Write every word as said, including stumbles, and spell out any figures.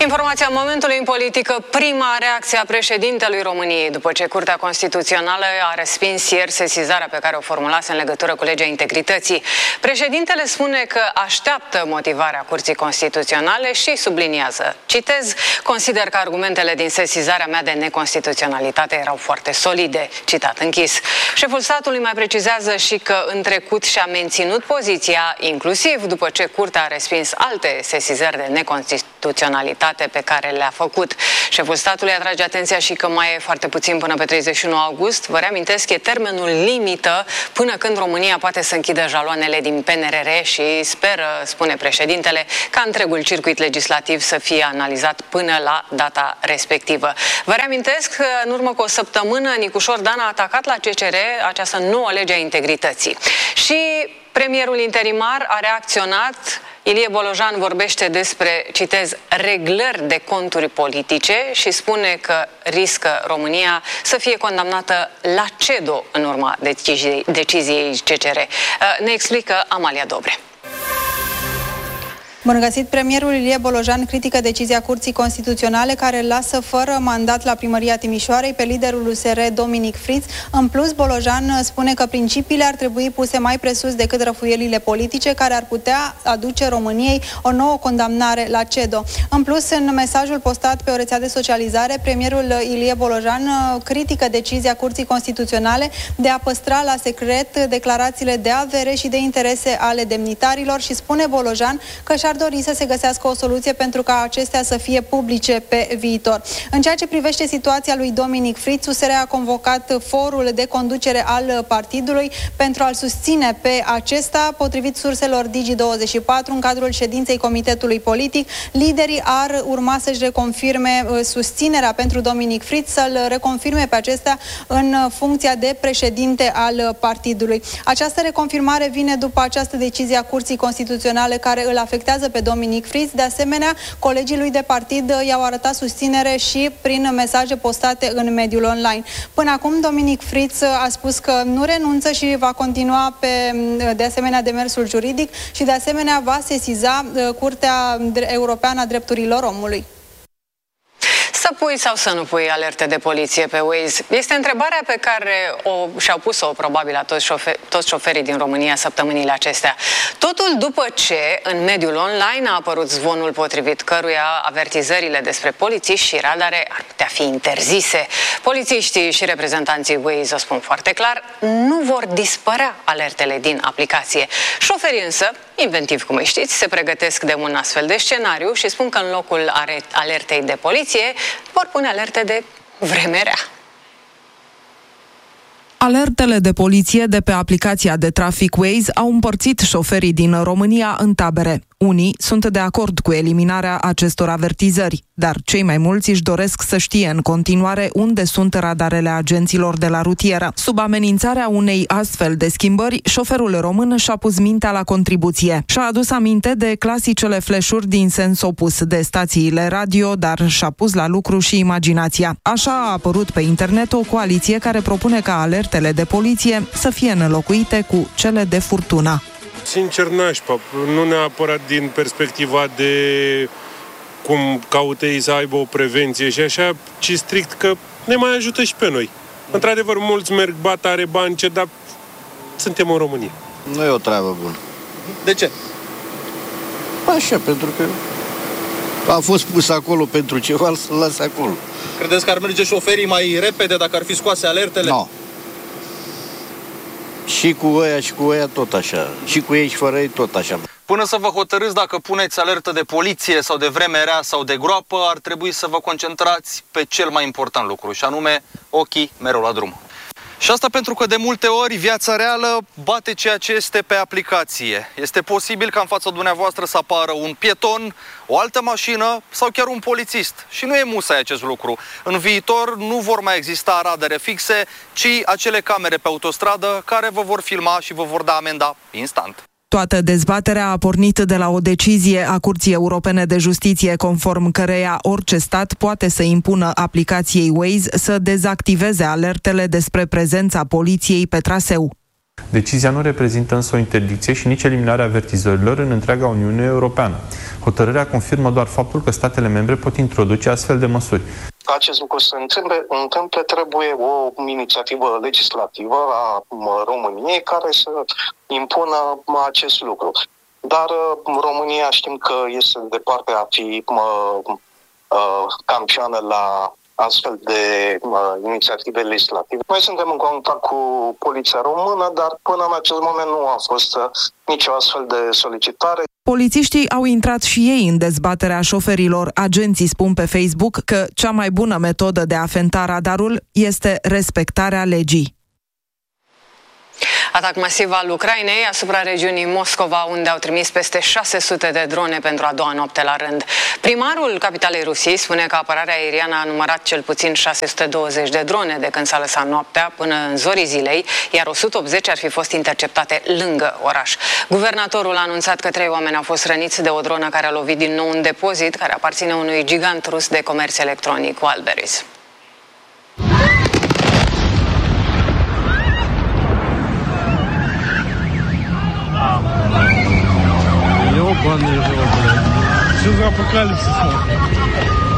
Informația momentului în politică, prima reacție a președintelui României după ce Curtea Constituțională a respins ieri sesizarea pe care o formulase în legătură cu legea integrității. Președintele spune că așteaptă motivarea Curții Constituționale și subliniază, citez, consider că argumentele din sesizarea mea de neconstituționalitate erau foarte solide, citat închis. Șeful statului mai precizează și că în trecut și-a menținut poziția, inclusiv după ce Curtea a respins alte sesizări de neconstituționalitate pe care le-a făcut. Șeful statului atrage atenția și că mai e foarte puțin până pe treizeci și unu august. Vă reamintesc, e termenul limită până când România poate să închidă jaloanele din P N R R și speră, spune președintele, ca întregul circuit legislativ să fie analizat până la data respectivă. Vă reamintesc că în urmă cu o săptămână Nicușor Dan a atacat la C C R această nouă lege a integrității. Și premierul interimar a reacționat. Ilie Bolojan vorbește despre, citez, reglări de conturi politice și spune că riscă România să fie condamnată la cedo în urma deciziei, deciziei C C R. Ne explică Amalia Dobre. Bun găsit, premierul Ilie Bolojan critică decizia Curții Constituționale care lasă fără mandat la primăria Timișoarei pe liderul U S R Dominic Fritz. În plus, Bolojan spune că principiile ar trebui puse mai presus decât răfuielile politice care ar putea aduce României o nouă condamnare la cedo. În plus, în mesajul postat pe o rețea de socializare, premierul Ilie Bolojan critică decizia Curții Constituționale de a păstra la secret declarațiile de avere și de interese ale demnitarilor și spune Bolojan că și-ar dori să se găsească o soluție pentru ca acestea să fie publice pe viitor. În ceea ce privește situația lui Dominic Fritz, U S R a convocat forul de conducere al partidului pentru a-l susține pe acesta. Potrivit surselor Digi douăzeci și patru, în cadrul ședinței Comitetului Politic, liderii ar urma să-și reconfirme susținerea pentru Dominic Fritz, să-l reconfirme pe acesta în funcția de președinte al partidului. Această reconfirmare vine după această decizie a Curții Constituționale care îl afectează pe Dominic Fritz. De asemenea, colegii lui de partid i-au arătat susținere și prin mesaje postate în mediul online. Până acum, Dominic Fritz a spus că nu renunță și va continua pe, de asemenea, demersul juridic și, de asemenea, va sesiza Curtea Europeană a Drepturilor Omului. Să pui sau să nu pui alerte de poliție pe Waze? Este întrebarea pe care o, și-au pus-o probabil la toți, șofer, toți șoferii din România săptămânile acestea. Totul după ce în mediul online a apărut zvonul potrivit căruia avertizările despre polițiști și radare ar putea fi interzise. Polițiștii și reprezentanții Waze o spun foarte clar, nu vor dispărea alertele din aplicație. Șoferii însă, inventiv cum îi știți, se pregătesc de un astfel de scenariu și spun că în locul alertei de poliție vor pune alerte de vreme rea. Alertele de poliție de pe aplicația de trafic Waze au împărțit șoferii din România în tabere. Unii sunt de acord cu eliminarea acestor avertizări, dar cei mai mulți își doresc să știe în continuare unde sunt radarele agenților de la rutieră. Sub amenințarea unei astfel de schimbări, șoferul român și-a pus mintea la contribuție. Și-a adus aminte de clasicele flash-uri din sens opus de stațiile radio, dar și-a pus la lucru și imaginația. Așa a apărut pe internet o coaliție care propune ca alertele de poliție să fie înlocuite cu cele de furtună. Sincer, nașpa, nu neapărat din perspectiva de cum caută ei să aibă o prevenție și așa, ci strict că ne mai ajută și pe noi. Într-adevăr, mulți merg, bat, are bani, ce, dar suntem în România. Nu e o treabă bună. De ce? Așa, pentru că a fost pus acolo pentru ceva, să-l lase acolo. Credeți că ar merge șoferii mai repede dacă ar fi scoase alertele? Nu. No. Și cu ăia și cu ăia tot așa. Și cu ei și fără ei tot așa. Până să vă hotărâți dacă puneți alertă de poliție sau de vreme rea sau de groapă, ar trebui să vă concentrați pe cel mai important lucru, și anume ochii mereu la drum. Și asta pentru că de multe ori viața reală bate ceea ce este pe aplicație. Este posibil ca în fața dumneavoastră să apară un pieton, o altă mașină sau chiar un polițist. Și nu e musai acest lucru. În viitor nu vor mai exista radare fixe, ci acele camere pe autostradă care vă vor filma și vă vor da amenda instant. Toată dezbaterea a pornit de la o decizie a Curții Europene de Justiție, conform căreia orice stat poate să impună aplicației Waze să dezactiveze alertele despre prezența poliției pe traseu. Decizia nu reprezintă însă o interdicție și nici eliminarea avertizorilor în întreaga Uniune Europeană. Hotărârea confirmă doar faptul că statele membre pot introduce astfel de măsuri. Acest lucru se întâmple, întâmple trebuie o inițiativă legislativă a României care să impună acest lucru. Dar România știm că este departe a fi mă, uh, campioană la astfel de uh, inițiative legislative. Noi suntem în contact cu Poliția Română, dar până în acest moment nu a fost uh, nicio astfel de solicitare. Polițiștii au intrat și ei în dezbaterea șoferilor. Agenții spun pe Facebook că cea mai bună metodă de a fenta radarul este respectarea legii. Atac masiv al Ucrainei asupra regiunii Moscova, unde au trimis peste șase sute de drone pentru a doua noapte la rând. Primarul capitalei Rusiei spune că apărarea aeriană a numărat cel puțin șase sute douăzeci de drone de când s-a lăsat noaptea până în zorii zilei, iar o sută optzeci ar fi fost interceptate lângă oraș. Guvernatorul a anunțat că trei oameni au fost răniți de o dronă care a lovit din nou un depozit care aparține unui gigant rus de comerț electronic, Wildberries. Ёбаный рот, блядь. Что за апокалипсис?